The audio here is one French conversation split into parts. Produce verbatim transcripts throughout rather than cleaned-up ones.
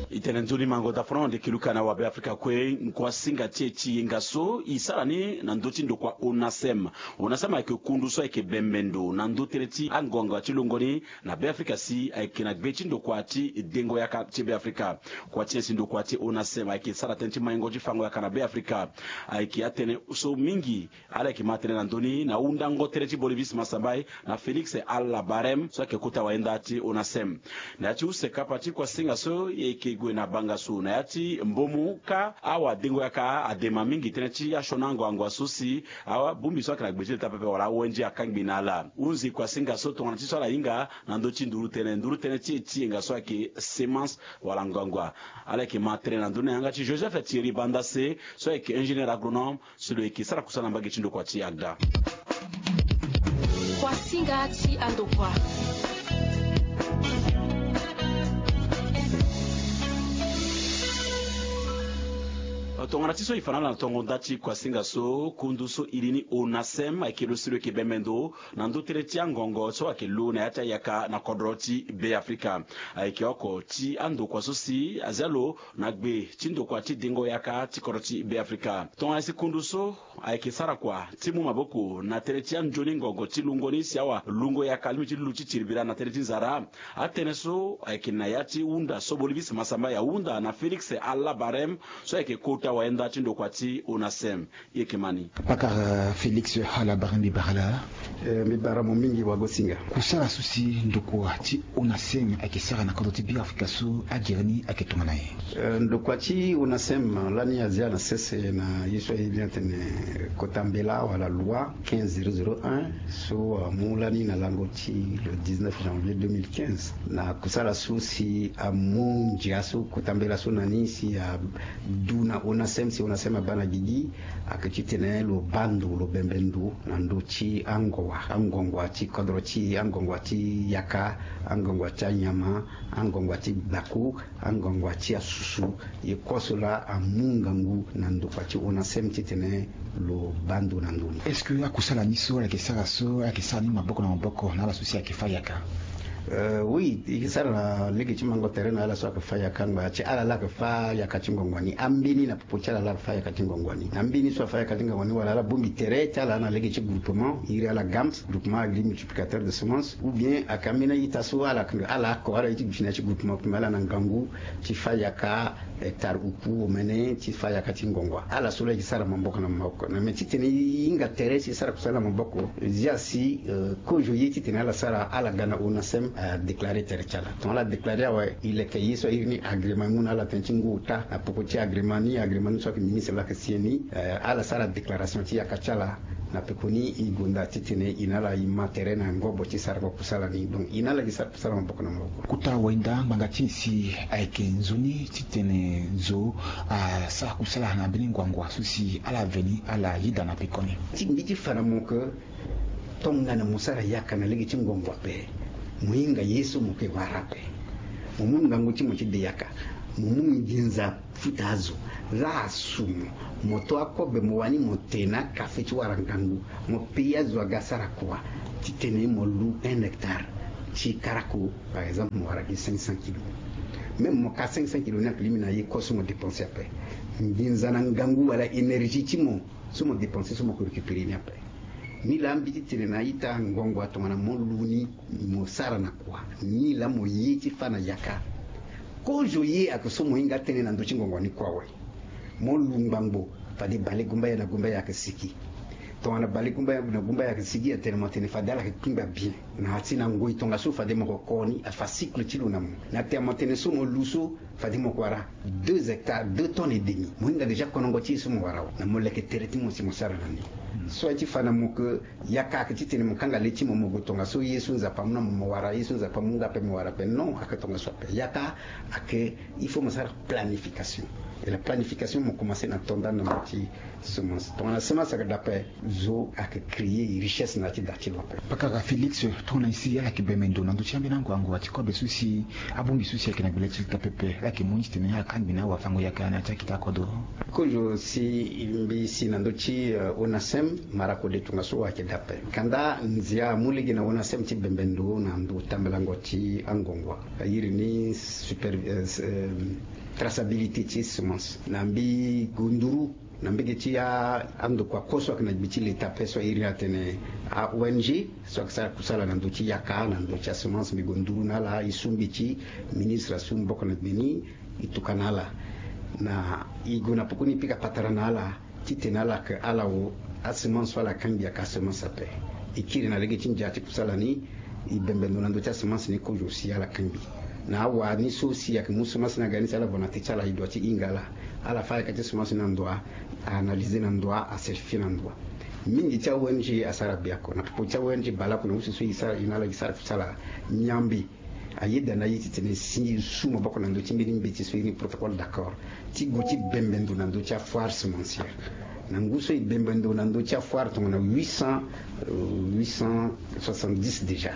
itenenzuni mango da front de kilukana wa Afrika kwe kwa singa chechi ngaso isarani na ndoti ndo kwa onasem onasem ake kunduso ake bembendo na ndotereti angonga chilungoni na be Afrika si ake na gbechi ndo kwa ti dengo ya ka be Afrika kwa ti ndo kwa ti onasem ake sara tenti mango jifango ya kana be Afrika ake atene so mingi ala ke matene na ndoni na undango tereti Bolivis Masambai na Felix Alla Barem so ake kuta waenda ti onasem na ti useka pati kwa singa so yake gwe na bangasu na yati mbomu ka awa dengo ya ka adema mingi teneti ya shonango angwa susi awa bumbi so kana gbechi tapepe wala wenji akangbi nala unzi kwa singa so to wanati so la inga na ndochi nduru tene nduru tene ti ti nga so ake semence wala ngangwa ala ke matre na ndune anga ti Joseph Thierry Bandase so ake ingénieur agronome silo ake sara kusana mbage chindo kwa ti agda kwa singa ti andokwa tongana tiso ifana na tongo dati kwa singa so kunduso ilini onasem akelo silo ke bemendo na ndotere ti angongo so akelo na yata yaka na kodroti be Afrika ake oko ti ando kwa so si azalo na gbe ti ndo kwa ti dengo yaka ti kodroti be Afrika tongana si kunduso ake sara kwa timu maboko na tere ti anjoni ngongo ti lungoni si awa lungo yaka limi ti luchi tiribira na tere ti nzara ateneso ake na yati unda so Bolivis Masamba ya unda na Felix Alla Barem so ake kota waenda tindo kwa ti onasem yekemani Pakar uh, Felix Alla Barem bibarala e, mibara mingi wa gosinga kusala susi ndoko ti onasem ake sara na kodoti bi Afrika so agirni ake tumanaye e, ndoko ti onasem lani azia na sese na yiso identene kotambela wala loi quinze zéro zéro un so uh, mulani na lango ti le dix-neuf janvier deux mille quinze na kusala susi amu njiaso kotambela so nani si a duna onasem si onasema bana gigi akachitene lo bando lo bembendo na ndochi angwa angongwa ti kodro ti angongwa ti yaka angongwa ti nyama angongwa ti baku angongwa ti asusu yekosola amungangu na ndokwa ti onasem titene lo bando na ndoni. Est-ce que akusala niso la kesara so la kesara ni maboko na maboko na la susi akifa yaka Uh, oui, ikisara na ligi chimango terena ala swaka faya kanga chi ala la fa ya kachingongwani ambini na popocha la fa ya kachingongwani ambini so fa ya kachingongwani wala la bumbi tereta la na ligi chi groupement iri ala gams groupement agri multiplicateur de semences ou bien akamina itaso ala ala ko ala iti bishina chi groupement kumala na ngangu chi fa ya ka hectare upu omene chi fa ya kachingongwa ala solo ikisara mamboko na mamboko na metiteni inga teresi sara kusala mamboko ziasi uh, kojo yiti tenala sara ala gana onasem a déclaré terchala ton la déclaré ouais il est qu'il soit ini agrément mun ala tenchingu ta a pokoti agrément ni agrément so que ministre la kasieni ala sala déclaration ti akachala na pekoni igonda titene inala ima terena ngobo ti sarko kusala ni donc inala ki sarko kusala mboko na mboko kuta wenda mbangati si aike nzuni titene zo a sa kusala na bilingwangwa susi ala veni ala yida na pekoni timbiti fana moko tonga na musara yaka na legi chingongwa pe muinga Yesu muke warape mumunga nguchi muchi deyaka mumunginza futazo la sumu moto akobe muwani motena kafechi warangangu mopia zwagasara kwa titene molu un hectare chi karako par exemple mo waragi cinq cents kilos même mo ka cinq cents kilos na limina yi ko sumo dépenser après nginza na ngangu wala énergie chi mo sumo dépenser sumo ko récupérer ni après ni la mbiti tene na ita ngongo atomana moluni mo sara na kwa ni la mo yiti fana yaka kojo ye akusomo inga tene na ndochi ngongo ni kwa we molungbango fadi bale gumba ya na gumba ya kasiki to ana bale gumba ya na gumba ya kasiki atene mo tene fadala ke kimba bien na hatina ngoi tonga so fadi mo koni a fa cycle tilo na mo na te mo tene so mo luso fadi mo kwara deux hectares deux tonnes et demi mo inga deja konongo ti so mo wara na mo leke tereti mo si mo sara na ni so ati fana muke yaka akititene mukanga leti mo mogotonga so Yesu nzapa muna mo wara Yesu nzapa munga pe mo wara pe non akatonga so pe yaka ake il faut me faire planification et la planification m'a commencé à tomber dans ma semence. Donc la semence a d'après zo a créé richesse nati dati lope. Pakaka Félix tona isi ala kibemendo na nduchi ambina ngwangu atiko besusi abumbi susi akina bileti kapepe la kimunchi tene ya kanbina wa fango ya kana chakita kodo. Kojo si imbi si nanduchi uh, onasem marako de tungaso wa kedape. Kanda nzia muligi na onasem ti bembendo na ndu tambelango ti angongwa. Yiri ni super uh, traçabilité ti semence. Nambi gunduru nambi ti ya ando kwa koso akina biti leta peso iri atene a O N G so kusala kusala na nduchi yaka na nduchi semence mi gunduru na la isumbi ti ministre asum bokona beni itukanala na iguna pukuni pika patarana ala titenala ke ala o semence wala kambia ka semence ape ikiri na lege tinjati kusala ni ibembendo na nduchi semence ni kojo si ala kambi na wa ni so si ya ke semence na gani sala bona tichala idoti ingala ala faya kati semence na ndoa analyser na ndoa a certifier na ndoa mingi cha O N G asara biako na popo cha O N G bala kuna usi so isara inala isara kusala nyambi ayeda na yiti tene si suma bako na ndo chimbiri mbiti so ini protocole d'accord ti goti bembendo na ndo cha foire semencière na nguso i bembendo na ndo cha foire to na huit cents huit cent soixante-dix déjà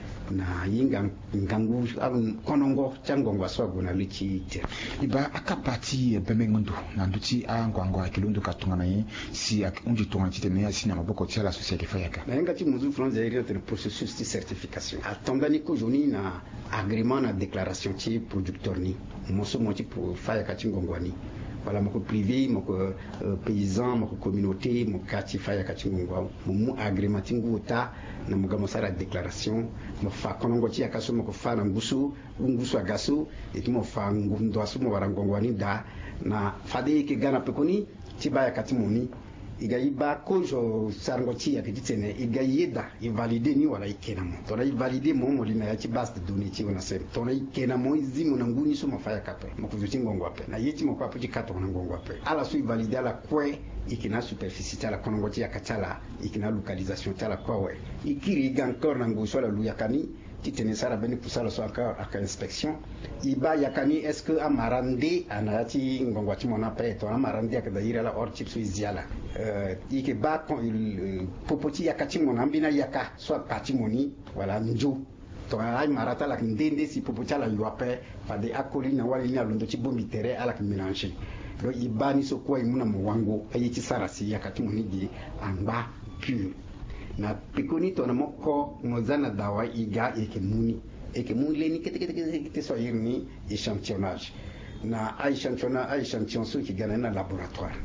na yinga ngangu konongo changongo aswago na lichi te iba akapati bemengondo na nduchi angwango akilundo katunga na ye si unji tunga chitene si na maboko tia la société fayaka na yanga ti muzu France ya iri processus de certification atondani ko joni na agrément na déclaration ti producteur ni moso mo ti pour fayaka ti ngongwani voilà moko privé moko euh, paysan moko communauté moko kati faya kati ngongwa mu agrément ti nguta na muga mosara déclaration mo fa konongo ti akaso moko fa na ngusu ngusu agaso et mo fa ngundo aso mo wara ngongwani da na fade ke gana pekoni ti baya kati moni iga iba kojo sarngo ti yakiti tene iga yeda i valider ni wala ikena mo to na i valider mo mo lina ya ti base de données ti ona sem to na ikena mo izimo na nguni so mafaya kape mo kuzo ti ngongo ape na yeti mo kwa puti kato na ngongo ape ala so i valider ala kwe ikina superficie ti ala konongo ti yakatala ikina localisation ti ala kwa we ikiri iga encore na nguso la luyakani ti tene sara beni kusala so encore aka inspection iba yakani est-ce que amarande anati ngongwa ti mona pe to amarande akada ira la or chip so iziala euh ike ba kon il popoti yakati mona mbina yaka so parti moni voilà njo to ay marata la ndende si popoti ala yoape fa de akoli na wali na londo ti bombi tere ala ki mélanger do ibani so ko imuna mo wango ayiti sara si yakati moni di amba pur na pikoni to na moko mozana dawa iga eke muni eke muni leni kete kete kete so yirni échantillonnage na échantillonnage a échantillon so ki gana na laboratoire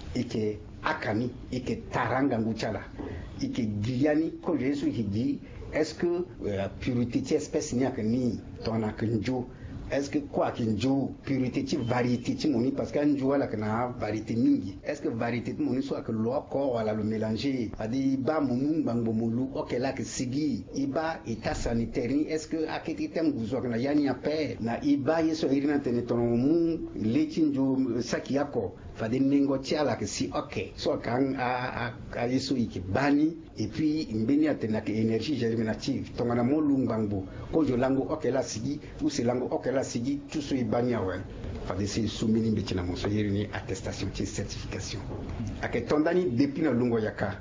ike akani ike taranga nguchala ike giliani ko jesu hiji est-ce que euh, purité ti espèce ni akani to na kanjo est-ce que quoi kinjo purité ti variété ti moni parce que njo wala kana variété mingi est-ce que variété ti moni so ak lo ko wala le mélanger adi ba mumu ngbango mulu okela ke sigi iba état sanitaire ni est-ce que aketi tem guzo kana yani ape na iba yeso irina tene tono mu leti njo saki yako fade nengo ti ala ke si ok so kan a a yeso iki bani et puis mbeni atena ke énergie germinative tongana mo lungbango ko jo lango okela sigi ou se lango okela sigi tout so ibani awen fade se sumini mbechina mo so yiri attestation ti certification ake tondani depuis na lungo yaka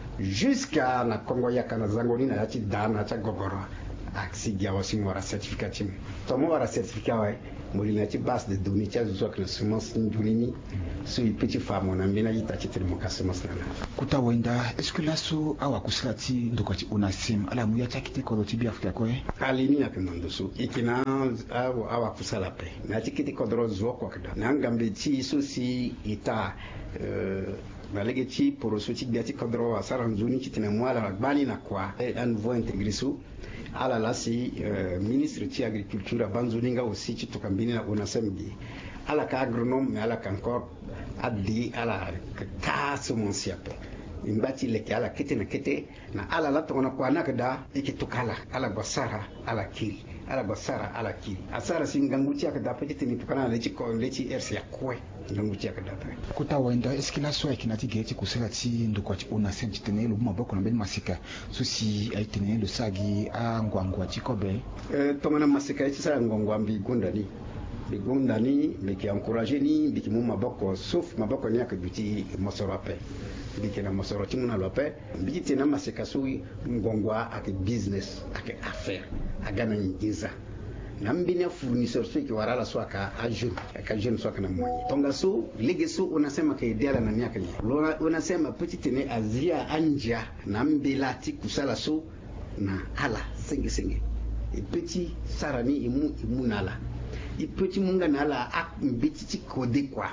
jusqu'à na Congo yaka na zangoni na yati dana ta gogoro aksigi awasi mo ra certification to mo ra certificat wa molina ti base de données ti azo que semence ndulini so i petit femme on ambina yita ti tele mo ka semence na kuta wenda est-ce que laso awa kusila ti ndoko ti onasim ala mu ya chakite ko ti bi afrika ko e alini ya kemando so ikina awa awa kusala pe na ti kiti kodro zo ko kada na ngambe ti so si ita euh balege ti poroso ti biati kodro asara nzuni ti tene mwala bani na kwa e à nouveau intégré so ala la si euh, ministre ti agriculture abanzuninga aussi ti tukambini na onasem bi ala ka agronome mais ala ka encore addi ala ka semencier pe imbati leke ala kete na kete na ala la tona kwa na kada ikitukala ala basara ala kiri ala basara ala kiri asara si nganguti akada petite ni tukana lechi ko lechi ersi ya kwe nganguti akada pe kuta wenda eskila so ekinati geti kusela ti ndoko ti onasem ti tene lu maboko na ben masika so si ay tene lu sagi a ngwangwa ti kobe eh tongana masika ti sa ngwangwa mbi gondani bigondani biki encourager ni biki mu maboko sauf maboko ni akaduti mosorope biki na mosoro timuna lope biki tena masekasu ngongwa ak business ak affaire agana ngiza nambina fournisseur ceux qui warala swaka a jeune ka jeune swaka na moyo tonga su ligi su unasema ka ideala na miaka ni unasema petit ne azia anja nambilati kusala su na ala singi singi petit sarani imu imunala i petit munga nala ak mbiti code quoi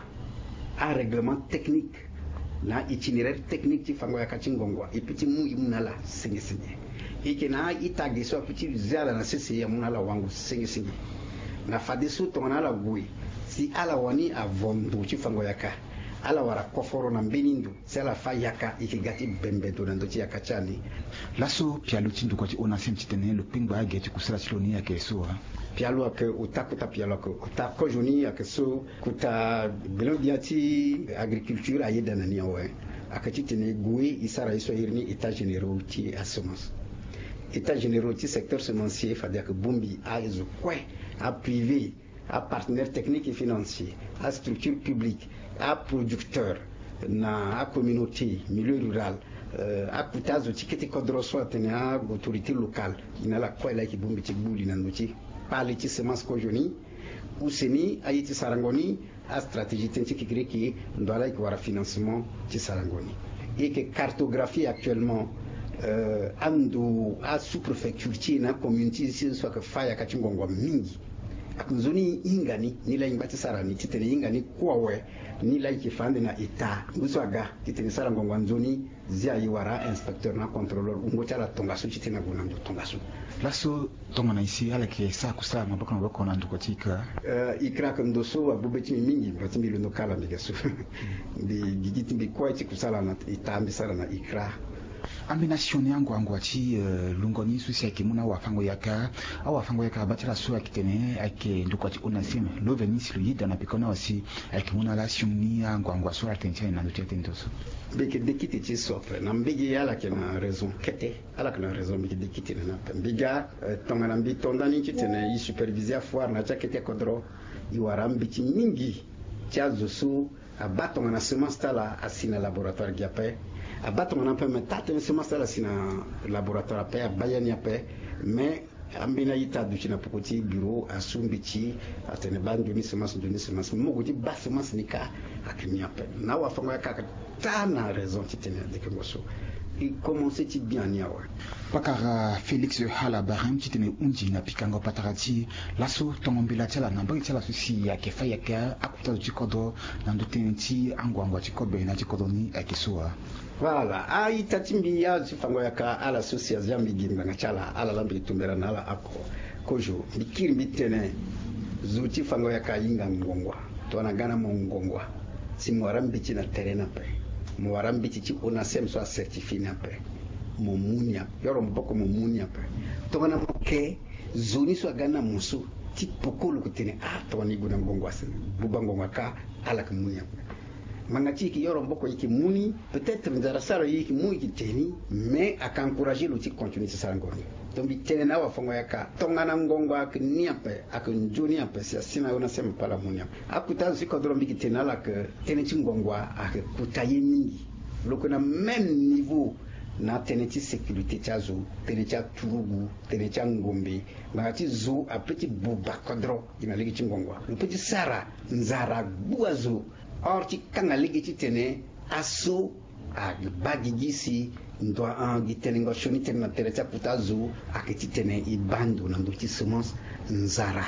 un règlement technique na itinéraire technique ti fango ya kachingongwa i petit mu imunala singi singi ikena itagi so petit zala na sisi ya munala wangu singi singi na fadisu tonala gui si ala wani avondu ti fango yaka ala wara koforo na mbenindu sela fa yaka ikigati bembedo na ndoti yaka chani laso pialu tindu kwa ti ona sem titene lo pingba ageti kusala chiloni yake so pialu ake utakuta pialu ake utako joni ake so kuta bilo diati agriculture ayeda na niawe akati tene gui isara iso irni état généraux ti assurance état généraux ti secteur semencier fadia que bombi a izo kwe a privé à partenaires techniques et financiers, à structures publiques, à producteurs, na à communauté, milieu rural, euh, à coutaz outil qui cadre soit à autorité locale, qui n'a la quoi là qui bombe petit bouli na outil, par les semences cojoni, ou seni, à yiti sarangoni, à stratégie tentique qui crée qui doit là avoir financement ti sarangoni. Et que cartographie actuellement euh, ando à sous-préfecture ti na communauté soit que faya kachingongwa mingi. Akunzoni ingani nila imbati sarani titene ingani kuwawe nila ikifande na ita nguswaga titene sara ngongwa nzoni zia yiwara inspecteur na contrôleur ungocha la tongasu titene guna ndo tongasu laso tonga na isi ala ke sa kusala maboko maboko na nduko tika uh, ikra kandoso abubeti mingi batimbi lundo kala migasu ndi gigiti mbi kwa iti kusala na itambi sara na ikra ambination yangu angu ati uh, lungoni susi yake muna wafango yaka au wafango yaka batela so akitene ake nduko ati onasime lo venisi lo yida na pikona wasi ake muna la shumni angu angu aso atentia na ndutia tentoso beke dekiti ti sofre na mbigi yala ke na raison kete ala ke na raison beke dekiti na mbiga uh, tonga na mbi tondani kitene i superviser foire na jakete kodro i warambi ti mingi tiazo su abatonga na semence tala asina laboratoire giape abato on peut mettre tata semence la sina laboratoire pa bayani ape mais ambina yita du china pokoti bureau asumbichi atene bandu ni semence de ni semence mo goti ba semence nika akini ape na wa fango yakaka tana raison titene de kengoso il commençait ti bien niawa pakara Félix Halabaram titene unji na pikango patarati laso tomombila tela na mbali tela susi ya kefa yaka akuta chikodo na ndotenti angwangwa chikobe na chikodoni akisua. Voilà, ai tatimbi ya zifango yaka ala sosia zambi gimba ngachala ala lambi tumbera na ala ako kojo bikiri bitene zuti fango yaka inga ngongwa to anagana mo ngongwa si mwarambi ci na terena pe mwarambi ci ona sem so certifié na pe mo munya yoro mboko mo munya pe to bana ke zoni so gana musu ti pokolo kutene ah to ni guna ngongwa se bubango ngaka ala ka munya mangati ki yoro mboko yiki muni peut-être ndara sara yiki muni ki teni mais aka encourager l'outil continuer sa sangoni donc bi tene na wa fongo yaka tongana ngongo ak niape ak njoni ape sia sina ona sema pala munya akuta ziko dro mbiki tena la que tene chingongwa ak kutaye mingi lokona même niveau na tene ti sécurité chazo tene cha turugu tene cha ngombe ngati zo a petit buba kodro ina ligi chingongwa le petit sara nzara buazo or ti kanga ligi ti tene aso a bagi gisi ndo an gi tene ngo shoni tene na tere cha putazo a ke ti tene i bando na ndo ti semence nzara